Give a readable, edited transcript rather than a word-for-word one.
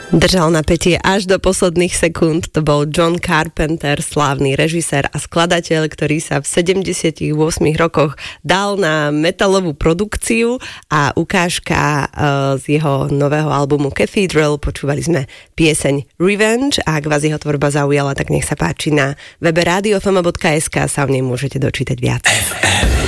Držal napätie až do posledných sekúnd. To bol John Carpenter, slávny režisér a skladateľ, ktorý sa v 78 rokoch dal na metalovú produkciu a ukážka z jeho nového albumu Cathedral. Počúvali sme pieseň Revenge a ak vás jeho tvorba zaujala, tak nech sa páči, na webe radiofm.sk sa o nej môžete dočítať viac.